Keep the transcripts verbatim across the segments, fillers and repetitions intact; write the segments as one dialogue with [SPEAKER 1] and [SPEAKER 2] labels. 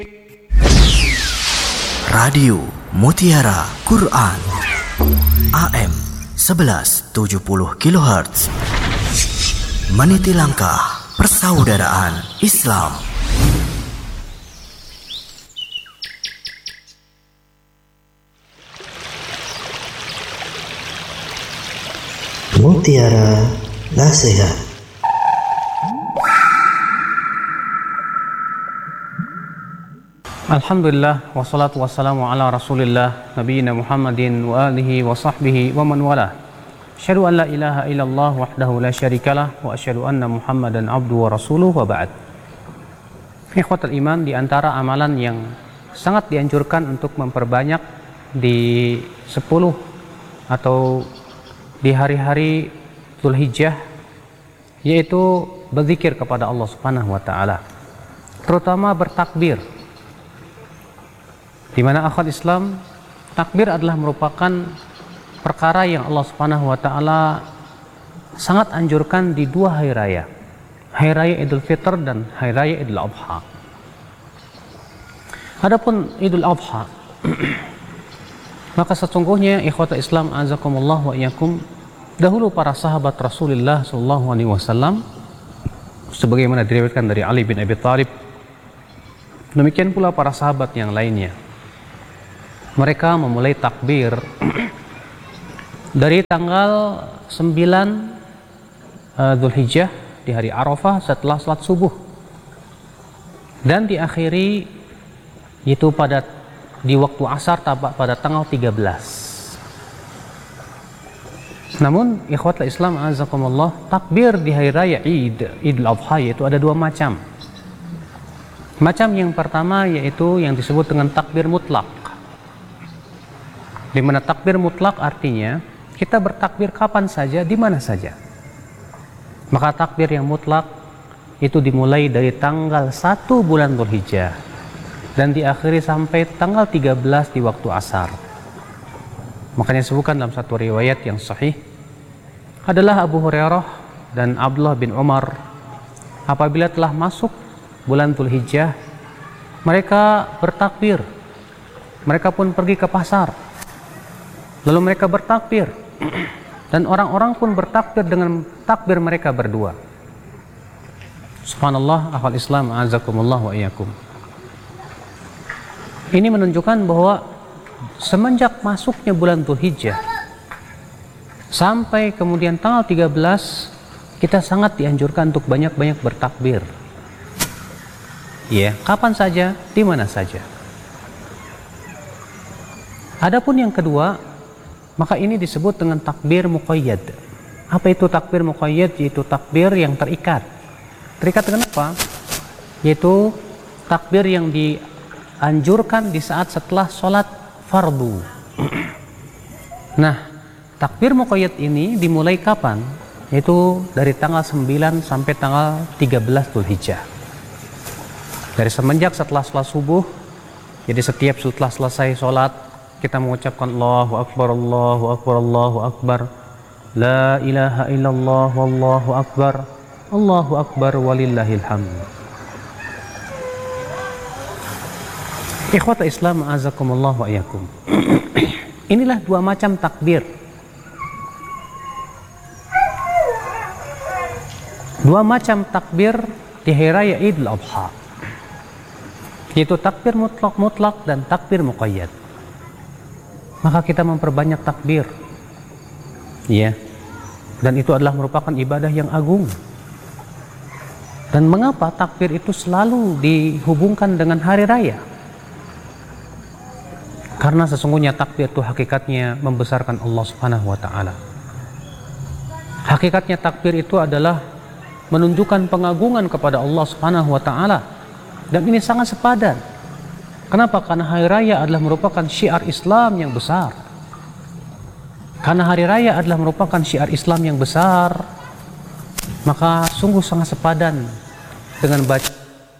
[SPEAKER 1] Radio Mutiara Quran A M sebelas tujuh puluh kilohertz, meniti langkah persaudaraan Islam.
[SPEAKER 2] Mutiara Nasihat.
[SPEAKER 3] Alhamdulillah, wassalatu wassalamu ala rasulillah nabiyina Muhammadin wa alihi wa sahbihi wa man wala. Asyhadu an la ilaha illallah wahdahu la syarikalah wa asyhadu anna Muhammadan abduhu wa rasuluhu wa ba'd. Ikhwatul iman, di antara amalan yang sangat dianjurkan untuk memperbanyak di sepuluh atau di hari-hari Dzulhijjah, yaitu berzikir kepada Allah Subhanahu wa taala, terutama bertakbir. Di mana akhwat Islam, takbir adalah merupakan perkara yang Allah Subhanahu wa taala sangat anjurkan di dua hari raya, hari raya Idul Fitr dan hari raya Idul Adha. Adapun Idul Adha, maka sesungguhnya ikhwatul Islam azakumullah wa iyyakum, dahulu para sahabat Rasulullah sallallahu alaihi wasallam, sebagaimana diriwayatkan dari Ali bin Abi Thalib, demikian pula para sahabat yang lainnya, mereka memulai takbir dari tanggal sembilan uh, Dzulhijjah di hari Arafah setelah salat subuh, dan diakhiri itu pada di waktu asar pada tanggal tiga belas. Namun ikhwatul Islam azakumullah, takbir di hari raya Id Idul Adha yaitu ada dua macam. Macam yang pertama yaitu yang disebut dengan takbir mutlak, di mana takbir mutlak artinya kita bertakbir kapan saja, di mana saja. Maka takbir yang mutlak itu dimulai dari tanggal satu bulan Dzulhijjah dan diakhiri sampai tanggal tiga belas di waktu asar. Makanya disebutkan dalam satu riwayat yang sahih adalah Abu Hurairah dan Abdullah bin Umar, apabila telah masuk bulan Dzulhijjah, mereka bertakbir. Mereka pun pergi ke pasar, lalu mereka bertakbir, dan orang-orang pun bertakbir dengan takbir mereka berdua. Subhanallah, akhwat Islam azakumullah wa iyyakum. Ini menunjukkan bahwa semenjak masuknya bulan Dzulhijjah sampai kemudian tanggal tiga belas, kita sangat dianjurkan untuk banyak-banyak bertakbir. Ya, kapan saja, di mana saja. Adapun yang kedua, maka ini disebut dengan takbir muqayyad. Apa itu takbir muqayyad? Yaitu takbir yang terikat. Terikat dengan apa? Yaitu takbir yang dianjurkan di saat setelah sholat fardu. Nah, takbir muqayyad ini dimulai kapan? Yaitu dari tanggal sembilan sampai tanggal tiga belas Dzulhijjah. Dari semenjak setelah sholat subuh, jadi setiap setelah selesai sholat kita mengucapkan Allahu Akbar, Allahu Akbar, Allahu Akbar, La ilaha illallah, Wallahu Akbar, Allahu Akbar, walillahil hamd. Ikhwata Islam azakumullah wa iyyakum. Inilah dua macam takbir. Dua macam takbir di hari raya Idul Adha, yaitu takbir mutlak-mutlak dan takbir muqayyad. Maka kita memperbanyak takbir, ya, dan itu adalah merupakan ibadah yang agung. Dan mengapa takbir itu selalu dihubungkan dengan hari raya? Karena sesungguhnya takbir itu hakikatnya membesarkan Allah Subhanahu wa taala. Hakikatnya takbir itu adalah menunjukkan pengagungan kepada Allah Subhanahu wa taala, dan ini sangat sepadan. Kenapa? Karena hari raya adalah merupakan syiar Islam yang besar. Karena hari raya adalah merupakan syiar Islam yang besar, maka sungguh sangat sepadan dengan baca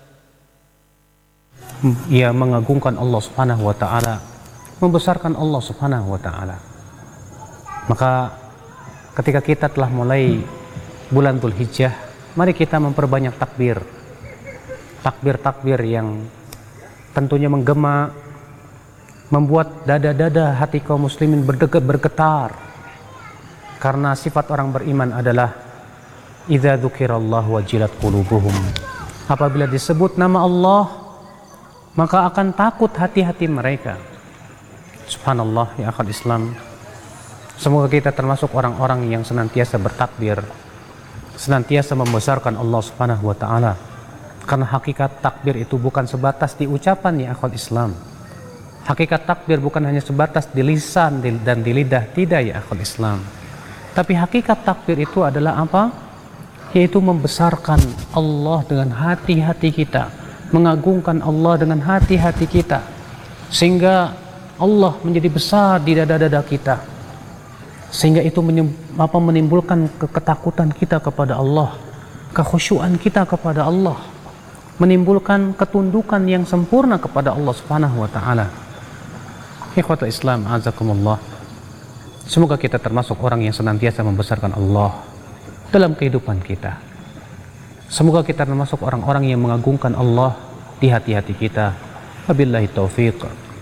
[SPEAKER 3] ia mengagungkan Allah Subhanahu wa taala, membesarkan Allah Subhanahu wa taala. Maka ketika kita telah mulai bulan Dzulhijjah, mari kita memperbanyak takbir. Takbir-takbir yang tentunya menggema, membuat dada-dada hati kaum muslimin berdegat bergetar. Karena sifat orang beriman adalah idza dzukirallahu wajilat qulubuhum. Apabila disebut nama Allah, maka akan takut hati-hati mereka. Subhanallah ya akhal Islam. Semoga kita termasuk orang-orang yang senantiasa bertakbir, senantiasa membesarkan Allah Subhanahu wa taala. Karena hakikat takbir itu bukan sebatas di ucapan ya akhal Islam. Hakikat takbir bukan hanya sebatas di lisan dan di lidah, tidak ya akhal Islam. Tapi hakikat takbir itu adalah apa? Yaitu membesarkan Allah dengan hati-hati kita, mengagungkan Allah dengan hati-hati kita, sehingga Allah menjadi besar di dada-dada kita, sehingga itu menimbulkan ketakutan kita kepada Allah, kekhusyuan kita kepada Allah, menimbulkan ketundukan yang sempurna kepada Allah Subhanahu wa taala. Ikhwatul Islam, azakumullah. Semoga kita termasuk orang yang senantiasa membesarkan Allah dalam kehidupan kita. Semoga kita termasuk orang-orang yang mengagungkan Allah di hati-hati kita. Wabillahi taufiq.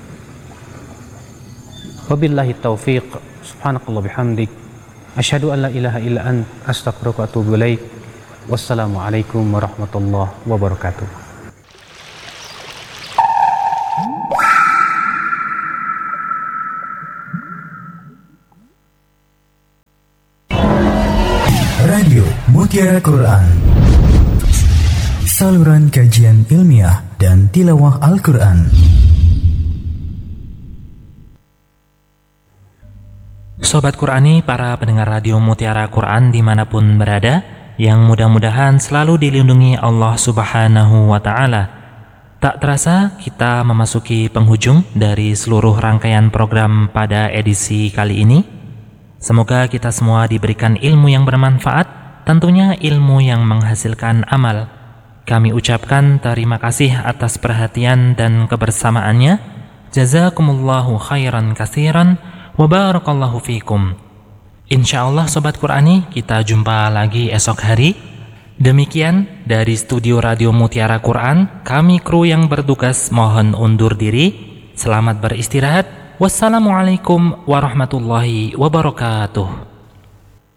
[SPEAKER 3] Wabillahi taufiq. Subhanakallah bihamdik. Asyhadu an la ilaha illa ant, astaghfiruka wa atubu ilaik. Wassalamualaikum warahmatullahi wabarakatuh.
[SPEAKER 1] Radio Mutiara Quran, saluran kajian ilmiah dan tilawah Al-Quran.
[SPEAKER 4] Sobat Qurani, para pendengar radio Mutiara Quran dimanapun berada, yang mudah-mudahan selalu dilindungi Allah Subhanahu wa ta'ala. Tak terasa kita memasuki penghujung dari seluruh rangkaian program pada edisi kali ini. Semoga kita semua diberikan ilmu yang bermanfaat, tentunya ilmu yang menghasilkan amal. Kami ucapkan terima kasih atas perhatian dan kebersamaannya. Jazakumullahu khairan katsiran wa barakallahu fikum. Insyaallah Sobat Qurani, kita jumpa lagi esok hari. Demikian dari studio Radio Mutiara Quran, kami kru yang bertugas mohon undur diri. Selamat beristirahat. Wassalamualaikum warahmatullahi wabarakatuh.